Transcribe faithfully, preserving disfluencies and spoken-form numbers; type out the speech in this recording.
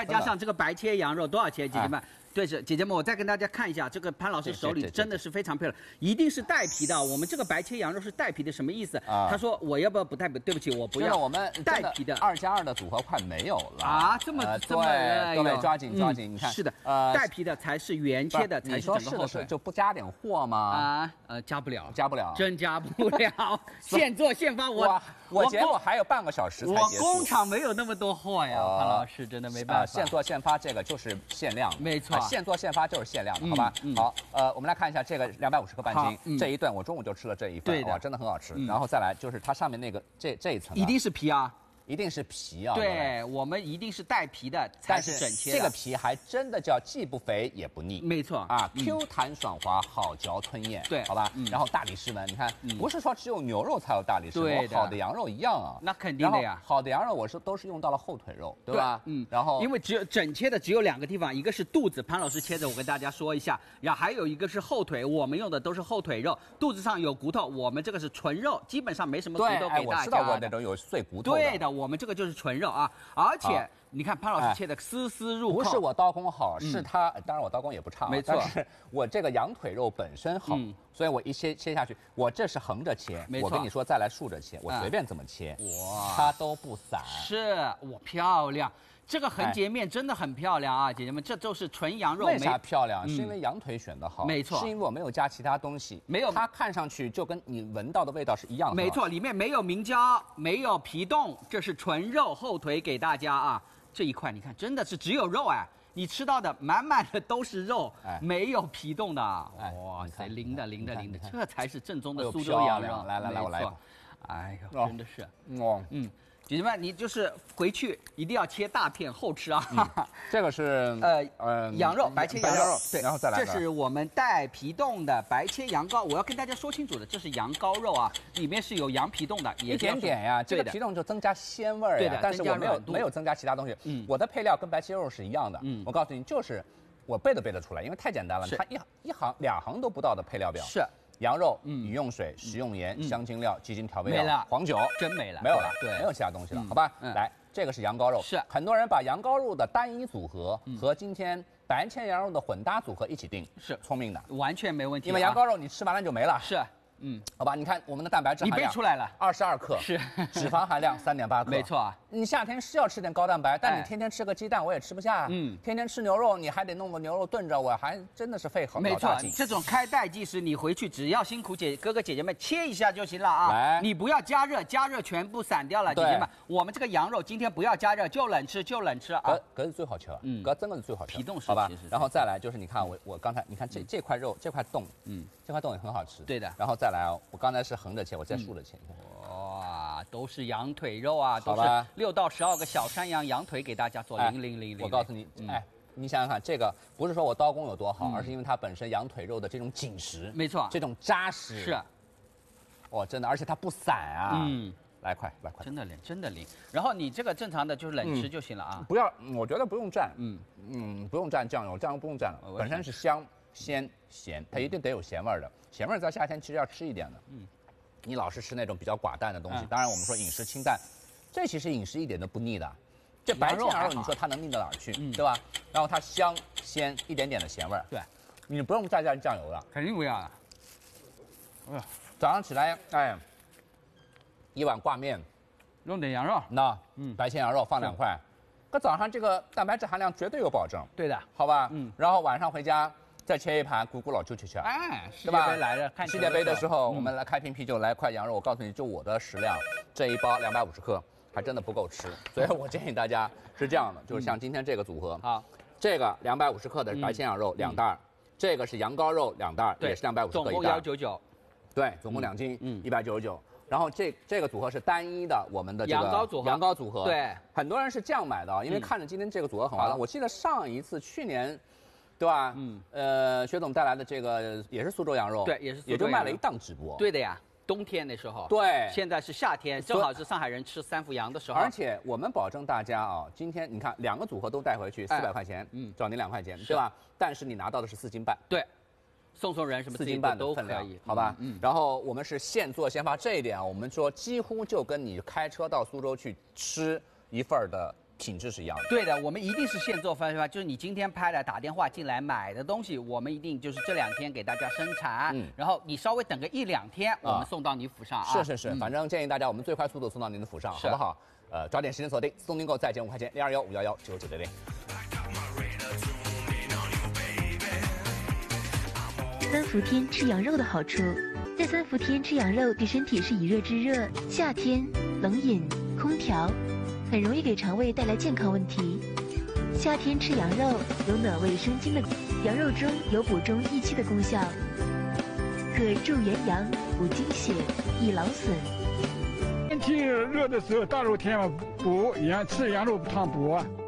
再加上这个白切羊肉多少钱？姐姐们？ 对，是姐姐们，我再跟大家看一下，这个潘老师手里真的是非常漂亮，一定是带皮的。我们这个白切羊肉是带皮的，什么意思？啊、他说我要不要不带皮？对不起，我不要。 我们带皮的二加二的组合快没有了啊！这么、呃、这么， 对，各位抓紧抓紧，嗯、你看， 是的，呃，带皮的才是原切的，才是整个后腿。 就不加点货吗？ 啊，呃，加不了， 加不了， 真加不了。现做现发，我我节目还有半个小时才结束， 我工厂没有那么多货呀，潘老师真的没办法。 现做现发这个就是限量， 没错， 现做现发就是。 限量的，好吧，嗯、好，呃，我们来看一下这个两百五十克半斤、 嗯、 这一顿，我中午就吃了这一份，哇，真的很好吃。嗯、然后再来就是它上面那个这这一层、啊， 一定是皮啊， 一定是皮啊。 对，我们一定是带皮的才是整切的。 这个皮还真的叫既不肥也不腻， 没错啊、嗯、，Q 弹爽滑，好嚼吞咽， 对， 好吧。嗯、然后大理石纹，你看，嗯、不是说只有牛肉才有大理石纹，好的羊肉一样啊。 那肯定的呀。 好的羊肉我是都是用到了后腿肉，对吧？嗯。然后因为只有整切的只有两个地方，一个是肚子，潘老师切的，我跟大家说一下。然后还有一个是后腿，我们用的都是后腿肉，肚子上有骨头，我们这个是纯肉，基本上没什么骨头给大家。 对，我知道过那种有碎骨头的。 对的，我们这个就是纯肉啊，而且。 你看潘老师切的丝丝入扣， 不是我刀工好，是他。当然我刀工也不差， 没错。 但是我这个羊腿肉本身好，所以我一切切下去，我这是横着切，我跟你说再来竖着切，我随便怎么切，哇，它都不散。 是，我漂亮。 这个横截面真的很漂亮啊，姐姐们，这就是纯羊肉。 为啥漂亮？是因为羊腿选的好， 没错， 是因为我没有加其他东西， 没有， 它看上去就跟你闻到的味道是一样的。 没错，里面没有明胶，没有皮冻，这是纯肉后腿给大家啊。这一块你看，真的是只有肉哎，你吃到的满满的都是肉，哎、没有皮冻的。哇塞，淋的淋的淋的，这才是正宗的苏州羊肉。 来来来，我来。 哎呦，真的是，哦，嗯。 姐姐们，你就是回去一定要切大片后吃啊！ 嗯、这个是呃呃羊肉，白切羊肉， 对，然后再来， 这是我们带皮冻的白切羊羔。我要跟大家说清楚的，这是羊羔肉啊，里面是有羊皮冻的， 一点点呀，这个皮冻就增加鲜味儿呀。 对的， 但是我没有没有增加其他东西。嗯，我的配料跟白切肉是一样的。嗯，我告诉你，就是我背都背得出来，因为太简单了，它一一行两行都不到的配料表。 是。 羊肉、饮用水、食用盐、香精料、鸡精调味料、黄酒， 真没了， 没有了， 对， 没有其他东西了，好吧？来，这个是羊羔肉， 是很多人把羊羔肉的单一组合和今天白切羊肉的混搭组合一起定， 是聪明的， 完全没问题。 因为羊羔肉你吃完了就没了， 是。 嗯， 好吧，你看我们的蛋白质含量， 你背出来了， 二十二克， 是脂肪含量三点八克， 没错啊。 你夏天是要吃点高蛋白，但你天天吃个鸡蛋我也吃不下，嗯，天天吃牛肉你还得弄个牛肉炖着，我还真的是费好没错，这种开袋计时，你回去只要辛苦姐哥哥姐姐们切一下就行了啊， 来， 你不要加热，加热全部散掉了，姐姐们，我们这个羊肉今天不要加热，就冷吃就冷吃啊， 搿搿是最好吃了，嗯，搿真的是最好吃， 皮冻是好吧，然后再来就是你看我我刚才你看这这块肉这块冻，嗯，这块冻也很好吃， 对的，然后再来哦，我刚才是。 是横着切，我再竖着切。 哇，都是羊腿肉啊，都是六到十二个小山羊羊腿给大家做零零零零。 我告诉你，哎，你想想看，这个不是说我刀工有多好，而是因为它本身羊腿肉的这种紧实， 没错， 这种扎实是。 哇，真的，而且它不散啊。嗯，来快来快， 真的灵，真的灵。然后你这个正常的就是冷吃就行了啊， 不要，我觉得不用蘸，嗯嗯，不用蘸酱油，酱油不用蘸了，本身是香鲜咸，它一定得有咸味的，咸味在夏天其实要吃一点的，嗯。 你老是吃那种比较寡淡的东西，当然我们说饮食清淡，这其实饮食一点都不腻的。这白切羊肉，你说它能腻到哪儿去，对吧？然后它香鲜，一点点的咸味儿。 对， 你不用再加酱油了， 肯定不要了。 哎呀，早上起来，哎，一碗挂面， 用点羊肉， 那嗯，白切羊肉放两块，可早上这个蛋白质含量绝对有保证。 对的， 好吧？嗯，然后晚上回家。 再切一盘咕咕老舅去吃， 哎，世界杯来了，看世界杯的时候，我们来开瓶啤酒，来块羊肉。我告诉你，就我的食量，这一包两百五十克，还真的不够吃。所以我建议大家是这样的，就是像今天这个组合，好，这个两百五十克的白切羊肉两袋，这个是羊羔肉两袋，也是两百五十克一袋， 总共幺九九， 对，总共两斤，嗯，一百九十九。然后这这个组合是单一的，我们的这个羊羔组合， 羊羔组合， 对， 很多人是这样买的，因为看着今天这个组合很划算。我记得上一次去年。 对吧？嗯，呃，薛总带来的这个也是苏州羊肉， 对，也是， 也就卖了一档直播。 对的呀，冬天那时候。 对， 现在是夏天，正好是上海人吃三伏羊的时候。 而且我们保证大家啊，今天你看两个组合都带回去四百块钱，嗯，找您两块钱，对吧？但是你拿到的是四斤半。 对，送送人什么四斤半的分量，好吧？嗯。然后我们是现做现发，这一点啊，我们说几乎就跟你开车到苏州去吃一份的。 品质是一样的。 对的，我们一定是现做分发，就是你今天拍的打电话进来买的东西，我们一定就是这两天给大家生产，嗯，然后你稍微等个一两天，我们送到你府上啊。 是是是，嗯、反正建议大家我们最快速度送到您的府上，好不好？呃，抓紧时间锁定，送订购再减五块钱，零二幺五幺幺九九六零。 三伏天吃羊肉的好处，在三伏天吃羊肉对身体是以热制热，夏天冷饮、空调，很容易给肠胃带来健康问题。夏天吃羊肉有暖胃生津的，羊肉中有补中益气的功效，可助元阳、补精血、益劳损。 天气热的时候，大热天嘛补羊吃羊肉汤补啊。